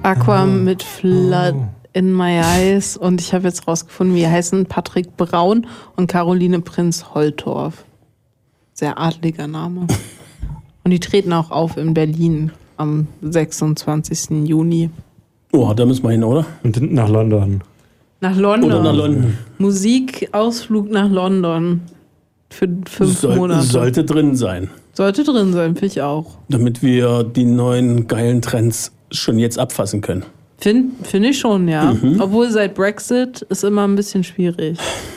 Aqua mit Flood in My Eyes. Und ich habe jetzt rausgefunden, wie heißen Patrick Braun und Caroline Prinz-Holtorf. Sehr adliger Name. Und die treten auch auf in Berlin am 26. Juni. Oh, da müssen wir hin, oder? Und nach London. Nach London. Oder nach London. Musikausflug nach London. Für 5 Monate. Sollte drin sein. Sollte drin sein, finde ich auch. Damit wir die neuen geilen Trends schon jetzt abfassen können. Finde ich schon, ja. Obwohl seit Brexit ist immer ein bisschen schwierig.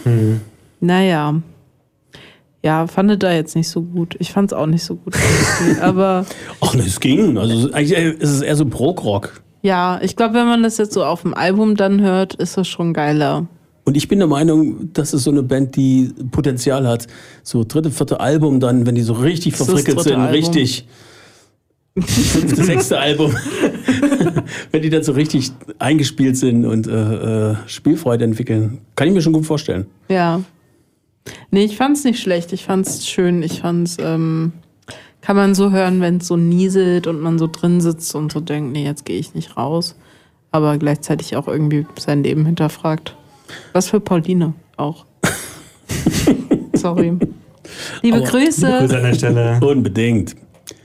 Naja. Ja, fandet da jetzt nicht so gut. Ich fand es auch nicht so gut. Aber Ach, ne, es ging. Also eigentlich ist es eher so Prog-Rock. ja, ich glaube, wenn man das jetzt so auf dem Album dann hört, ist das schon geiler. Und ich bin der Meinung, das ist so eine Band, die Potenzial hat. So 3., 4. Album dann, wenn die so richtig Das ist verfrickelt das 3. sind, Album. richtig. 5., 6. Album. Wenn die dann so richtig eingespielt sind und Spielfreude entwickeln. Kann ich mir schon gut vorstellen. Ja. Nee, ich fand's nicht schlecht. Ich fand's schön. Ich fand's, kann man so hören, wenn es so nieselt und man so drin sitzt und so denkt, nee, jetzt gehe ich nicht raus. Aber gleichzeitig auch irgendwie sein Leben hinterfragt. Was für Pauline auch. Sorry. Liebe Grüße. Grüße an der Stelle. Unbedingt.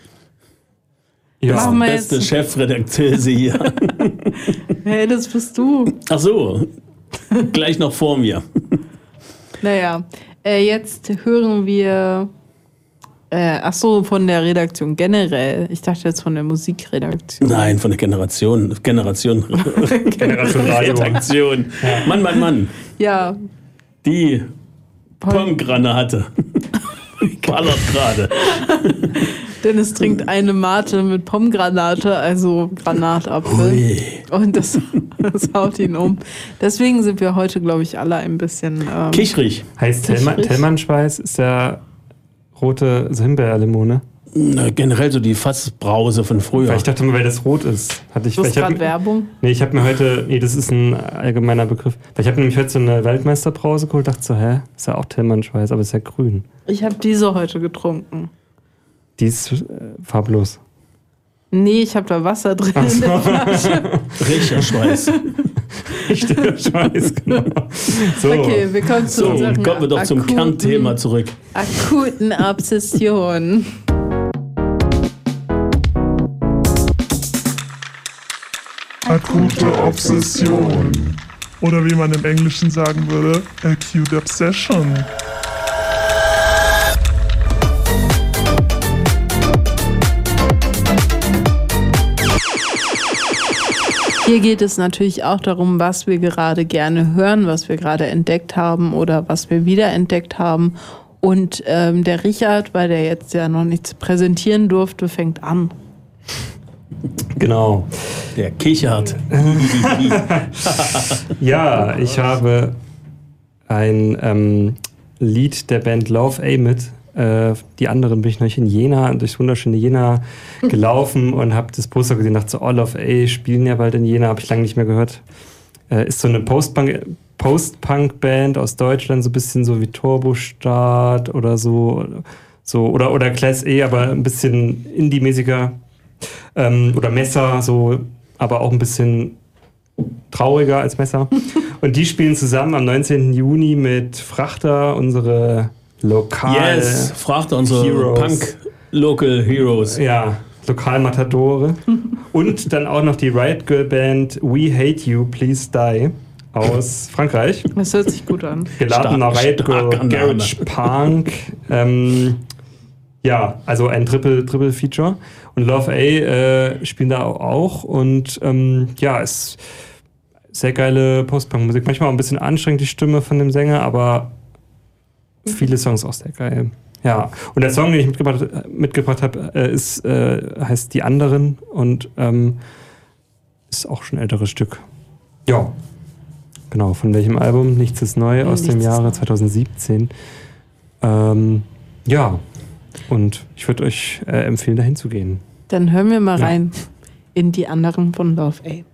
Ja. Machen wir Beste jetzt. Chefredakteuse hier. Hey, das bist du. Ach so, gleich noch vor mir. Naja, jetzt hören wir. Ach so, von der Redaktion generell. Ich dachte jetzt von der Musikredaktion. Nein, von der Generation Generation Radio. Redaktion. Mann. Ja, Die Pomgranate. Ballert gerade. Dennis trinkt eine Mate mit Pomgranate, also Granatapfel. Ui. Und das haut ihn um. Deswegen sind wir heute, glaube ich, alle ein bisschen. Kichrig. Heißt Kichrig. Tellmann-Schweiß ist der rote Himbeerlimone. Na, generell so die Fassbrause von früher. Weil ich dachte mal, weil das rot ist. Das ist gerade Werbung. Nee, ich habe mir heute, das ist ein allgemeiner Begriff. Weil ich habe nämlich heute so eine Weltmeisterbrause geholt, dachte so, ist ja auch Tellmann-Schweiß, aber ist ja grün. Ich habe diese heute getrunken. Die ist farblos. Nee, ich habe da Wasser drin in der Flasche. Rächerschweiß. Richtiger Schweiß, genau. So. Okay, wir kommen zu So, unseren kommen wir doch zum Kernthema zurück. akuten Obsession. Akute Obsession. Oder wie man im Englischen sagen würde, Acute Obsession. Hier geht es natürlich auch darum, was wir gerade gerne hören, was wir gerade entdeckt haben oder was wir wiederentdeckt haben. Und der Richard, weil der jetzt ja noch nichts präsentieren durfte, fängt an. Genau. Der kichert. Ja, ich habe ein Lied der Band Love A mit. Die anderen bin ich neulich in Jena, durchs wunderschöne Jena gelaufen und habe das Poster gesehen, dachte so, Love A spielen ja bald in Jena, habe ich lange nicht mehr gehört. Ist so eine Post-Punk-Band aus Deutschland, so ein bisschen so wie Turbostadt oder so oder Class E, aber ein bisschen Indie-mäßiger. Oder Messer, so, aber auch ein bisschen trauriger als Messer. Und die spielen zusammen am 19. Juni mit Frachter, unsere Yes, Frachter, unsere Heroes. Punk-Local Heroes. Ja, Lokalmatadore. Und dann auch noch die Riot Girl Band We Hate You, Please Die aus Frankreich. Das hört sich gut an. Geladener Riot Girl, starker Garage Punk. Ja, also ein Triple-Feature. Und Love A spielen da auch. Und ist sehr geile Post-Punk-Musik. Manchmal auch ein bisschen anstrengend, die Stimme von dem Sänger, aber viele Songs auch sehr geil. Ja, und der Song, den ich mitgebracht habe, heißt Die Anderen und ist auch schon ein älteres Stück. Ja, genau. Von welchem Album? Nichts ist neu aus dem Jahre 2017. Ja, und ich würde euch empfehlen, dahin zu gehen. Dann hören wir mal rein in Die Anderen von Love A.